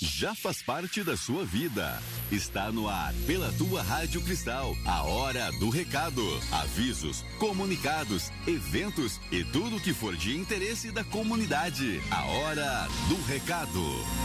já faz parte da sua vida. Está no ar pela tua Rádio Cristal, a Hora do Recado. Avisos, comunicados, eventos e tudo que for de interesse da comunidade. A Hora do Recado.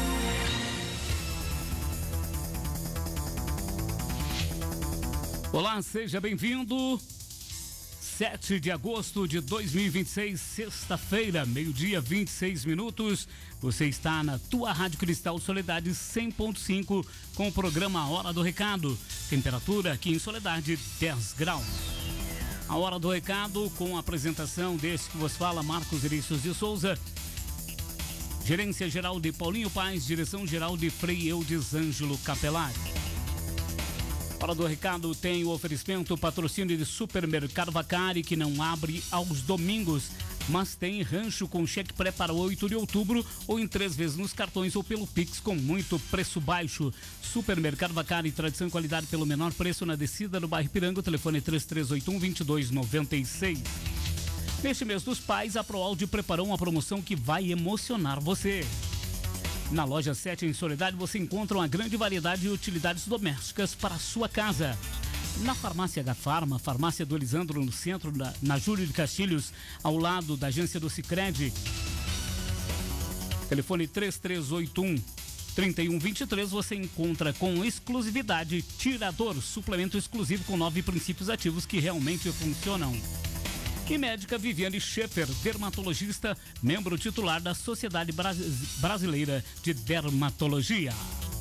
Olá, seja bem-vindo. 7 de agosto de 2026, sexta-feira, meio-dia, 26 minutos. Você está na tua Rádio Cristal Soledade 100.5 com o programa Hora do Recado. Temperatura aqui em Soledade, 10 graus. A Hora do Recado com a apresentação desse que vos fala, Marcos Vinícius de Souza. Gerência Geral de Paulinho Paes, Direção Geral de Frei Eudes Ângelo Capelari. Hora do Recado tem o oferecimento, patrocínio de Supermercado Vacari, que não abre aos domingos, mas tem rancho com cheque pré para 8 de outubro ou em 3 vezes nos cartões ou pelo Pix com muito preço baixo. Supermercado Vacari, tradição e qualidade pelo menor preço na descida do bairro Ipiranga, o telefone é 3381-2296. Neste mês dos pais, a ProAudio preparou uma promoção que vai emocionar você. Na loja 7 em Soledade você encontra uma grande variedade de utilidades domésticas para a sua casa. Na Farmácia H-Farma, Farmácia do Elisandro, no centro, na Júlio de Castilhos, ao lado da agência do Sicredi. Telefone 3381-3123, você encontra com exclusividade Tirador, suplemento exclusivo com 9 princípios ativos que realmente funcionam. E médica Viviane Schaeffer, dermatologista, membro titular da Sociedade Brasileira de Dermatologia.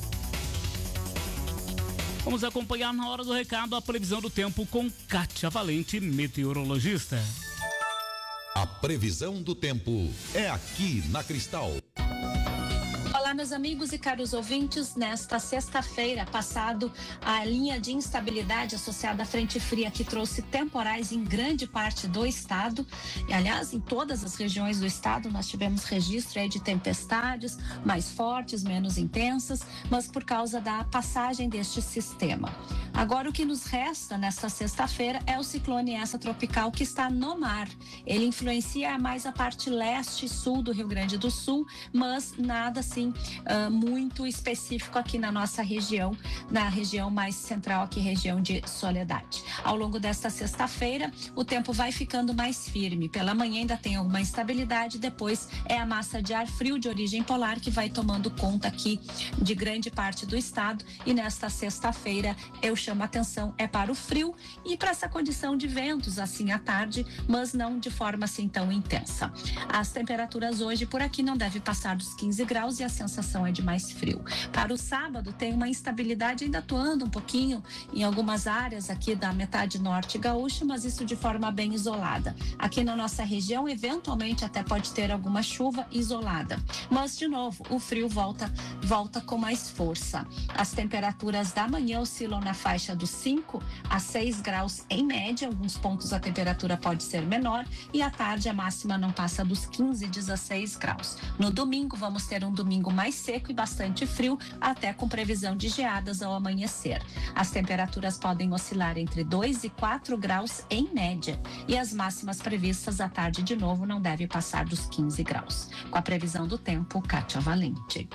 Vamos acompanhar na Hora do Recado a previsão do tempo com Kátia Valente, meteorologista. A previsão do tempo é aqui na Cristal. Olá, meus amigos e caros ouvintes. Nesta sexta-feira, passado a linha de instabilidade associada à frente fria que trouxe temporais em grande parte do estado, e aliás, em todas as regiões do estado nós tivemos registro aí de tempestades mais fortes, menos intensas, mas por causa da passagem deste sistema. Agora, o que nos resta nesta sexta-feira é o ciclone essa tropical que está no mar. Ele influencia mais a parte leste e sul do Rio Grande do Sul, mas nada assim muito específico aqui na nossa região, na região mais central aqui, região de Soledade. Ao longo desta sexta-feira, o tempo vai ficando mais firme. Pela manhã ainda tem alguma instabilidade, depois é a massa de ar frio de origem polar que vai tomando conta aqui de grande parte do estado, e nesta sexta-feira eu chamo a atenção para o frio e para essa condição de ventos assim à tarde, mas não de forma assim tão intensa. As temperaturas hoje por aqui não devem passar dos 15 graus e a sensação é de mais frio. Para o sábado tem uma instabilidade ainda atuando um pouquinho em algumas áreas aqui da metade norte gaúcha, mas isso de forma bem isolada. Aqui na nossa região, eventualmente até pode ter alguma chuva isolada, mas de novo o frio volta com mais força. As temperaturas da manhã oscilam na faixa dos 5 a 6 graus em média, alguns pontos a temperatura pode ser menor, e à tarde a máxima não passa dos 15, 16 graus. No domingo vamos ter um domingo mais seco e bastante frio, até com previsão de geadas ao amanhecer. As temperaturas podem oscilar entre 2 e 4 graus em média, e as máximas previstas à tarde de novo não devem passar dos 15 graus. Com a previsão do tempo, Kátia Valente.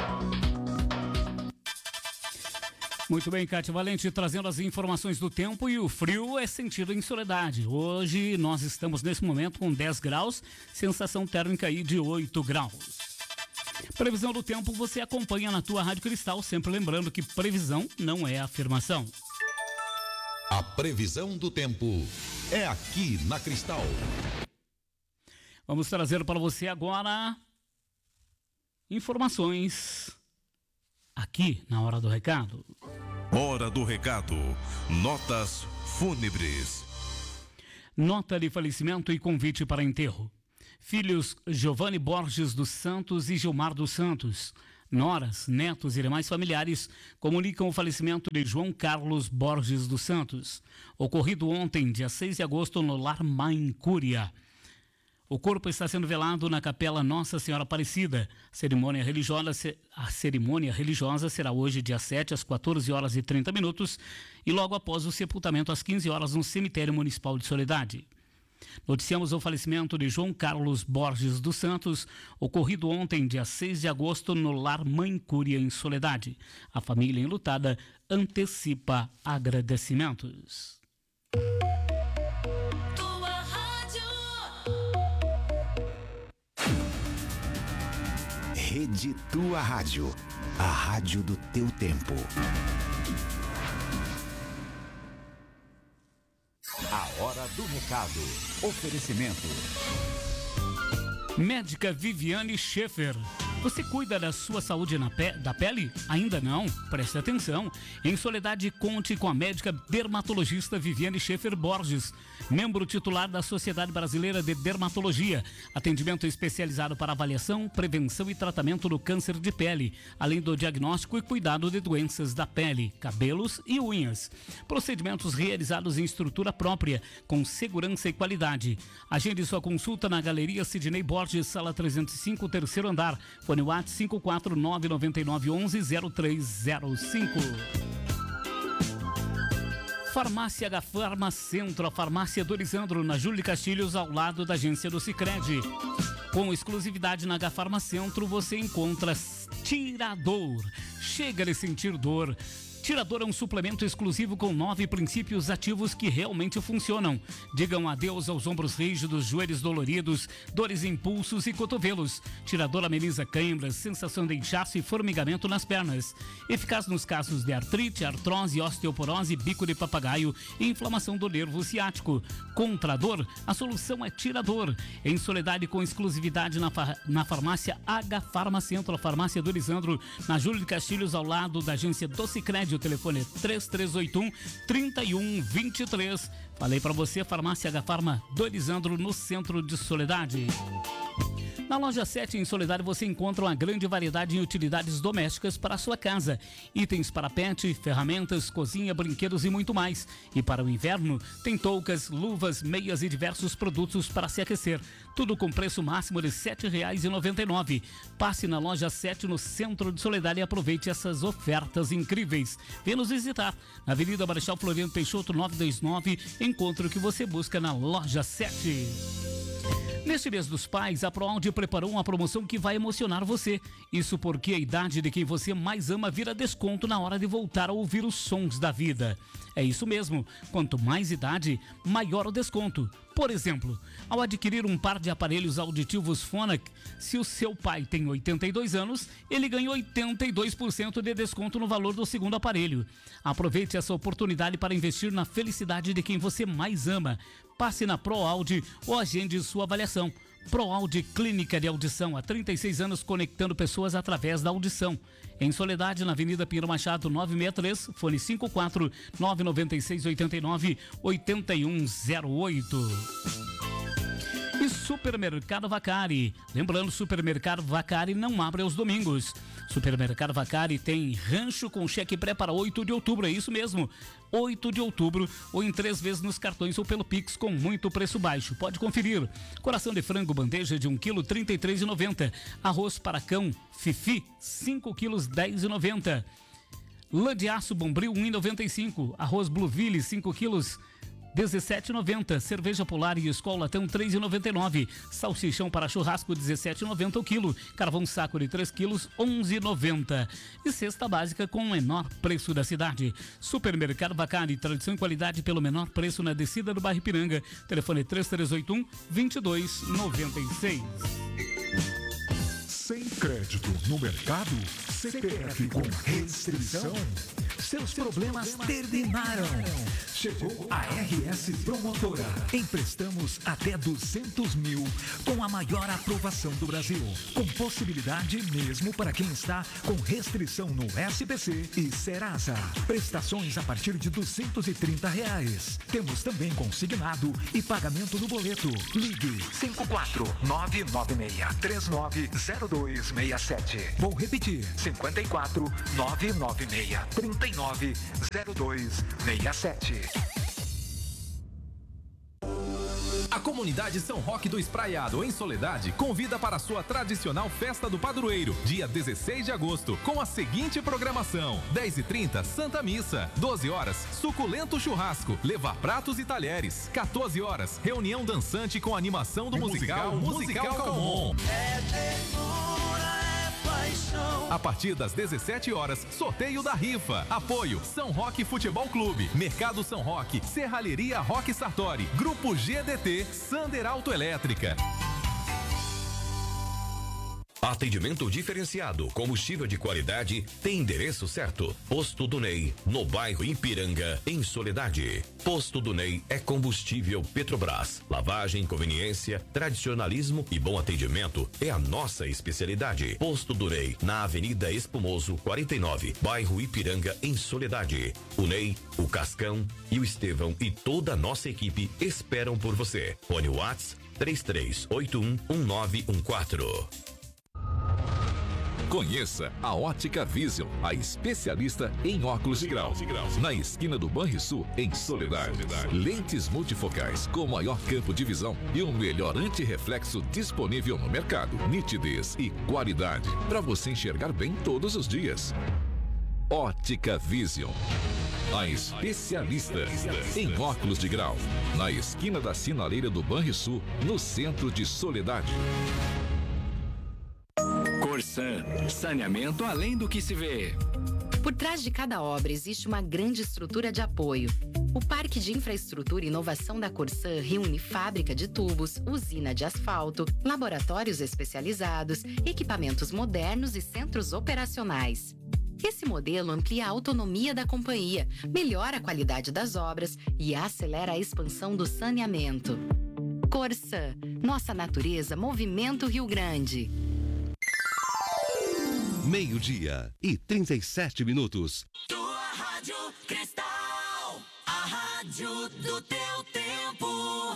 Muito bem, Kátia Valente trazendo as informações do tempo, e o frio é sentido em Soledade. Hoje nós estamos nesse momento com 10 graus, sensação térmica aí de 8 graus. Previsão do tempo você acompanha na tua Rádio Cristal, sempre lembrando que previsão não é afirmação. A previsão do tempo é aqui na Cristal. Vamos trazer para você agora informações aqui na Hora do Recado. Hora do Recado. Notas fúnebres. Nota de falecimento e convite para enterro. Filhos Giovanni Borges dos Santos e Gilmar dos Santos. Noras, netos e demais familiares comunicam o falecimento de João Carlos Borges dos Santos, ocorrido ontem, dia 6 de agosto, no Lar Mancúria. O corpo está sendo velado na Capela Nossa Senhora Aparecida. A cerimônia religiosa será hoje, dia 7, às 14 horas e 30 minutos, e logo após o sepultamento, às 15 horas, no Cemitério Municipal de Soledade. Noticiamos o falecimento de João Carlos Borges dos Santos, ocorrido ontem, dia 6 de agosto, no lar Mãe Cúria, em Soledade. A família enlutada antecipa agradecimentos. Rede Tua Rádio, a rádio do teu tempo. A hora do recado. Oferecimento. Médica Viviane Schaefer. Você cuida da sua saúde da pele? Ainda não? Preste atenção. Em Soledade, conte com a médica dermatologista Viviane Schaefer Borges, membro titular da Sociedade Brasileira de Dermatologia. Atendimento especializado para avaliação, prevenção e tratamento do câncer de pele, além do diagnóstico e cuidado de doenças da pele, cabelos e unhas. Procedimentos realizados em estrutura própria, com segurança e qualidade. Agende sua consulta na Galeria Sidney Borges, sala 305, terceiro andar. Fone WhatsApp 54999110305. Farmácia Agafarma Centro, a farmácia do Lisandro, na Júlio de Castilhos, ao lado da agência do Sicredi. Com exclusividade na Agafarma Centro, você encontra Tirador. Chega de sentir dor. Tirador é um suplemento exclusivo com 9 princípios ativos que realmente funcionam. Digam adeus aos ombros rígidos, joelhos doloridos, dores em pulsos e cotovelos. Tirador ameniza câimbras, sensação de inchaço e formigamento nas pernas. Eficaz nos casos de artrite, artrose, osteoporose, bico de papagaio e inflamação do nervo ciático. Contra a dor, a solução é Tirador. Em Soledade, com exclusividade na farmácia Agafarma Centro, a farmácia do Lisandro, na Júlio de Castilhos, ao lado da agência do Sicredi. O telefone é 3381-3123. Falei para você, farmácia Agafarma do Lisandro, no centro de Soledade. Na loja 7 em Soledade você encontra uma grande variedade em utilidades domésticas para a sua casa. Itens para pet, ferramentas, cozinha, brinquedos e muito mais. E para o inverno tem toucas, luvas, meias e diversos produtos para se aquecer. Tudo com preço máximo de R$ 7,99. Passe na loja 7 no centro de Soledade e aproveite essas ofertas incríveis. Venha nos visitar na Avenida Marechal Floriano Peixoto 929. Encontre o que você busca na loja 7. Neste mês dos pais, a ProAude preparou uma promoção que vai emocionar você. Isso porque a idade de quem você mais ama vira desconto na hora de voltar a ouvir os sons da vida. É isso mesmo, quanto mais idade, maior o desconto. Por exemplo, ao adquirir um par de aparelhos auditivos Phonak, se o seu pai tem 82 anos, ele ganha 82% de desconto no valor do segundo aparelho. Aproveite essa oportunidade para investir na felicidade de quem você mais ama. Passe na ProAude ou agende sua avaliação. ProAude Clínica de Audição, há 36 anos conectando pessoas através da audição. Em Soledade, na Avenida Pinheiro Machado 963, fone 54 996 89 8108. E Supermercado Vacari. Lembrando, Supermercado Vacari não abre aos domingos. Supermercado Vacari tem rancho com cheque pré para 8 de outubro, é isso mesmo. 8 de outubro, ou em 3 vezes nos cartões ou pelo Pix, com muito preço baixo. Pode conferir. Coração de frango, bandeja de 1 kg, R$ 33,90. Arroz para cão, Fifi, 5 kg, R$ 10,90. Lã de aço Bombril, R$ 1,95. Arroz Blueville, 5 quilos, R$ 17,90. Cerveja Polar e Skol Latão, R$ 3,99. Salsichão para churrasco, R$ 17,90 o quilo. Carvão saco de 3 quilos, R$ 11,90. E cesta básica com o menor preço da cidade. Supermercado Vacari, tradição e qualidade pelo menor preço na descida do bairro Ipiranga. Telefone 3381-2296. Sem crédito no mercado? CPF com restrição? Seus problemas terminaram. Chegou a RS Promotora. Emprestamos até 200 mil com a maior aprovação do Brasil. Com possibilidade mesmo para quem está com restrição no SPC e Serasa. Prestações a partir de R$ 230. Temos também consignado e pagamento no boleto. Ligue 54996390267. Vou repetir. 54996390267. A comunidade São Roque do Espraiado, em Soledade, convida para a sua tradicional Festa do Padroeiro, dia 16 de agosto, com a seguinte programação: 10h30, Santa Missa. 12 horas, suculento churrasco, levar pratos e talheres. 14 horas, reunião dançante com animação do musical Calmon. A partir das 17 horas, sorteio da rifa. Apoio São Roque Futebol Clube, Mercado São Roque, Serralheria Roque Sartori, Grupo GDT, Sander Autoelétrica. Atendimento diferenciado, combustível de qualidade, tem endereço certo. Posto do Ney, no bairro Ipiranga, em Soledade. Posto do Ney é combustível Petrobras. Lavagem, conveniência, tradicionalismo e bom atendimento é a nossa especialidade. Posto do Ney, na Avenida Espumoso, 49, bairro Ipiranga, em Soledade. O Ney, o Cascão e o Estevão e toda a nossa equipe esperam por você. Fone WhatsApp 33811914. Conheça a Ótica Vision, a especialista em óculos de grau. Na esquina do Banrisul, em Soledade. Lentes multifocais com maior campo de visão e o melhor antirreflexo disponível no mercado. Nitidez e qualidade para você enxergar bem todos os dias. Ótica Vision, a especialista em óculos de grau. Na esquina da sinaleira do Banrisul, no centro de Soledade. Corsan, saneamento além do que se vê. Por trás de cada obra existe uma grande estrutura de apoio. O Parque de Infraestrutura e Inovação da Corsan reúne fábrica de tubos, usina de asfalto, laboratórios especializados, equipamentos modernos e centros operacionais. Esse modelo amplia a autonomia da companhia, melhora a qualidade das obras e acelera a expansão do saneamento. Corsan, nossa natureza, Movimento Rio Grande. 12:37. Tua Rádio Cristal, a rádio do teu tempo.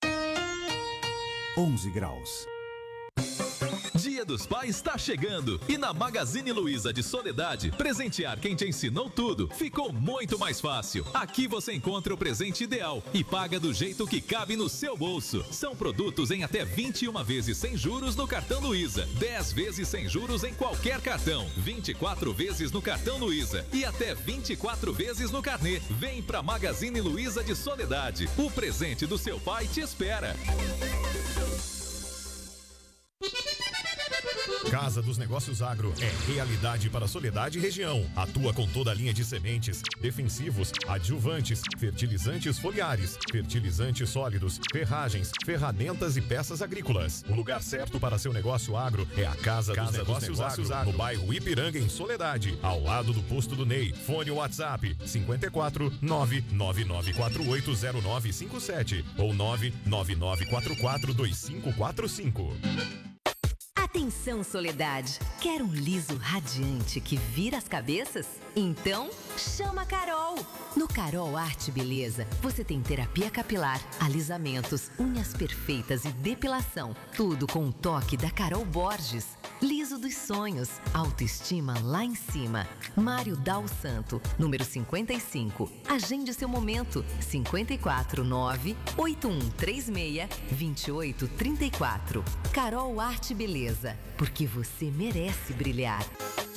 11 graus. Dia dos Pais está chegando e na Magazine Luiza de Soledade, presentear quem te ensinou tudo ficou muito mais fácil. Aqui você encontra o presente ideal e paga do jeito que cabe no seu bolso. São produtos em até 21 vezes sem juros no cartão Luiza, 10 vezes sem juros em qualquer cartão, 24 vezes no cartão Luiza e até 24 vezes no carnê. Vem pra Magazine Luiza de Soledade. O presente do seu pai te espera. Casa dos Negócios Agro é realidade para Soledade e região. Atua com toda a linha de sementes, defensivos, adjuvantes, fertilizantes foliares, fertilizantes sólidos, ferragens, ferramentas e peças agrícolas. O lugar certo para seu negócio agro é a Casa dos Negócios Agro, no bairro Ipiranga, em Soledade, ao lado do posto do Ney. Fone WhatsApp 54 999480957 ou 999442545. Atenção, Soledade. Quer um liso radiante que vira as cabeças? Então, chama a Carol. No Carol Arte Beleza, você tem terapia capilar, alisamentos, unhas perfeitas e depilação. Tudo com um toque da Carol Borges. Liso dos sonhos, autoestima lá em cima. Mário Dal Santo, número 55. Agende seu momento. 549-8136-2834. Carol Arte Beleza, porque você merece brilhar.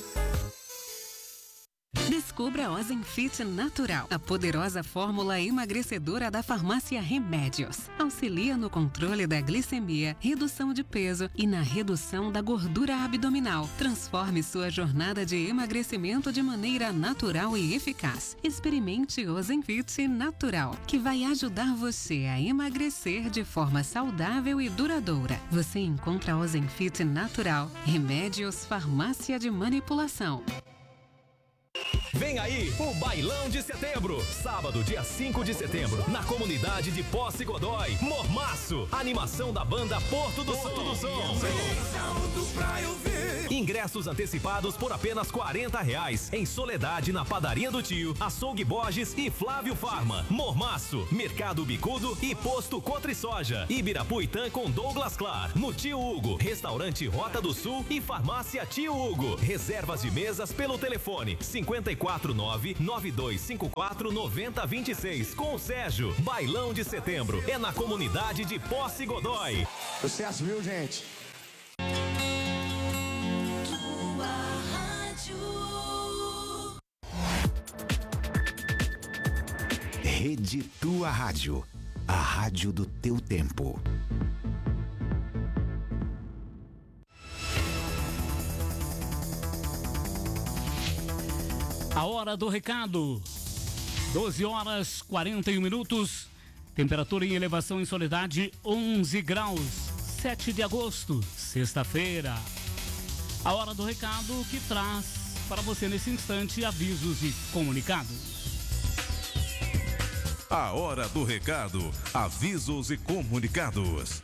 Descubra a Ozempic Natural, a poderosa fórmula emagrecedora da farmácia Remédios. Auxilia no controle da glicemia, redução de peso e na redução da gordura abdominal. Transforme sua jornada de emagrecimento de maneira natural e eficaz. Experimente Ozempic Natural, que vai ajudar você a emagrecer de forma saudável e duradoura. Você encontra a Ozempic Natural, Remédios Farmácia de Manipulação. Vem aí o Bailão de Setembro, sábado, dia 5 de setembro, na comunidade de Posse Godói, Mormaço, animação da banda Porto do Som. Ingressos antecipados por apenas R$40 em Soledade, na Padaria do Tio, Açougue Borges e Flávio Farma. Mormaço, Mercado Bicudo e Posto Cotrisoja. Ibirapuitã com Douglas Clar, no Tio Hugo, Restaurante Rota do Sul e Farmácia Tio Hugo. Reservas de mesas pelo telefone 54 549-9254-9026 com o Sérgio. Bailão de Setembro é na comunidade de Posse Godoy. Sucesso, viu, gente? Rede Tua Rádio, a rádio do teu tempo. A hora do recado, 12 horas 41 minutos, temperatura em elevação em Soledade, 11 graus, 7 de agosto, sexta-feira. A hora do recado que traz para você nesse instante avisos e comunicados. A hora do recado, avisos e comunicados.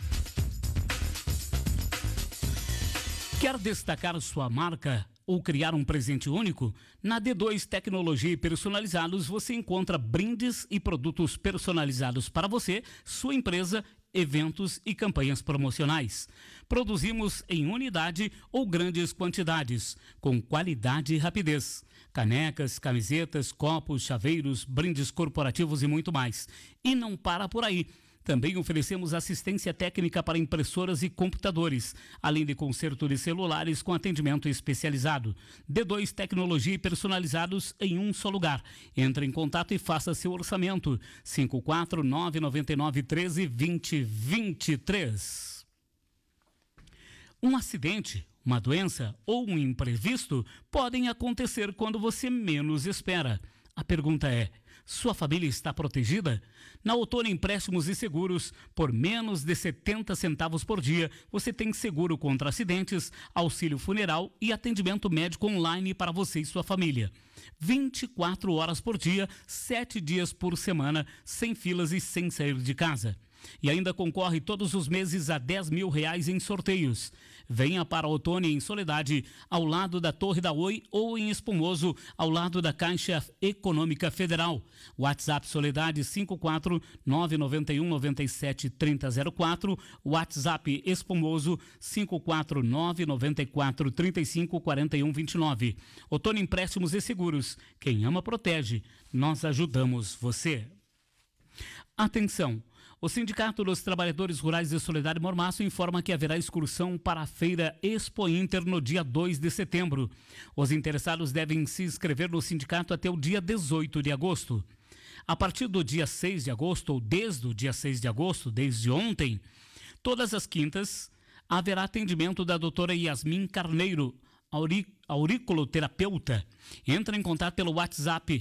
Quer destacar sua marca ou criar um presente único? Na D2 Tecnologia e Personalizados você encontra brindes e produtos personalizados para você, sua empresa, eventos e campanhas promocionais. Produzimos em unidade ou grandes quantidades, com qualidade e rapidez. Canecas, camisetas, copos, chaveiros, brindes corporativos e muito mais. E não para por aí. Também oferecemos assistência técnica para impressoras e computadores, além de conserto de celulares com atendimento especializado. D2 Tecnologia e Personalizados em um só lugar. Entre em contato e faça seu orçamento. 54999132023. Um acidente, uma doença ou um imprevisto podem acontecer quando você menos espera. A pergunta é: sua família está protegida? Na Outono Empréstimos e Seguros, por menos de 70 centavos por dia, você tem seguro contra acidentes, auxílio funeral e atendimento médico online para você e sua família. 24 horas por dia, 7 dias por semana, sem filas e sem sair de casa. E ainda concorre todos os meses a R$10 mil em sorteios. Venha para Outono em Soledade, ao lado da Torre da Oi, ou em Espumoso, ao lado da Caixa Econômica Federal. WhatsApp Soledade 54991973004, WhatsApp Espumoso 54994354129. Outono Empréstimos e Seguros. Quem ama protege. Nós ajudamos você. Atenção! O Sindicato dos Trabalhadores Rurais de Soledade Mormaço informa que haverá excursão para a Feira Expo Inter no dia 2 de setembro. Os interessados devem se inscrever no sindicato até o dia 18 de agosto. A partir do dia 6 de agosto, ou desde o dia 6 de agosto, desde ontem, todas as quintas, haverá atendimento da doutora Yasmin Carneiro, auriculoterapeuta. Entra em contato pelo WhatsApp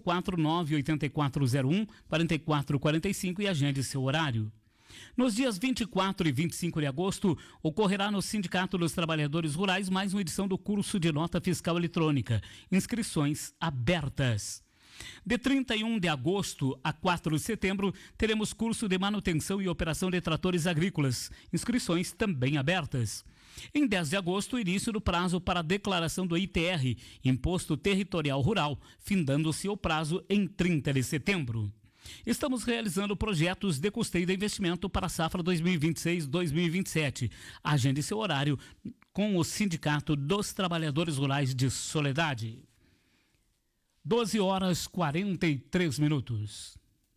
549-8401-4445 e agende seu horário. Nos dias 24 e 25 de agosto, ocorrerá no Sindicato dos Trabalhadores Rurais mais uma edição do curso de nota fiscal eletrônica. Inscrições abertas. De 31 de agosto a 4 de setembro, teremos curso de manutenção e operação de tratores agrícolas. Inscrições também abertas. Em 10 de agosto, início do prazo para a declaração do ITR, Imposto Territorial Rural, findando-se o prazo em 30 de setembro. Estamos realizando projetos de custeio de investimento para a safra 2026-2027. Agende seu horário com o Sindicato dos Trabalhadores Rurais de Soledade. 12 horas 43 minutos.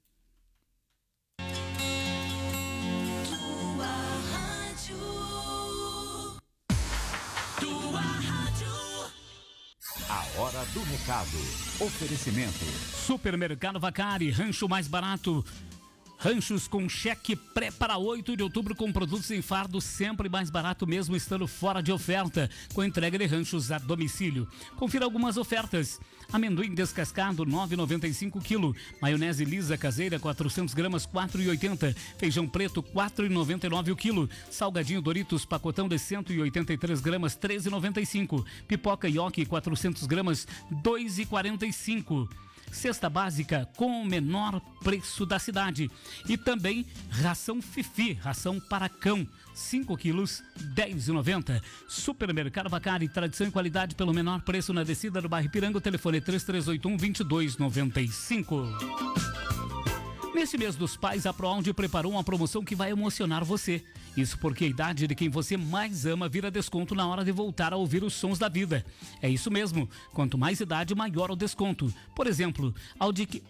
A hora do recado. Oferecimento. Supermercado Vacari, rancho mais barato. Ranchos com cheque pré para 8 de outubro com produtos em fardo sempre mais barato mesmo estando fora de oferta, com entrega de ranchos a domicílio. Confira algumas ofertas. Amendoim descascado 9,95 kg, maionese lisa caseira 400 gramas 4,80, feijão preto 4,99 o quilo, salgadinho Doritos pacotão de 183 gramas 13,95, pipoca Yoki 400 gramas 2,45. Cesta básica com o menor preço da cidade. E também ração Fifi, ração para cão, 5 quilos, 10,90. Supermercado Vacari, tradição e qualidade pelo menor preço na descida do bairro Ipiranga. O telefone é 3381-2295. Neste mês dos pais, a ProAudio preparou uma promoção que vai emocionar você. Isso porque a idade de quem você mais ama vira desconto na hora de voltar a ouvir os sons da vida. É isso mesmo, quanto mais idade, maior o desconto. Por exemplo,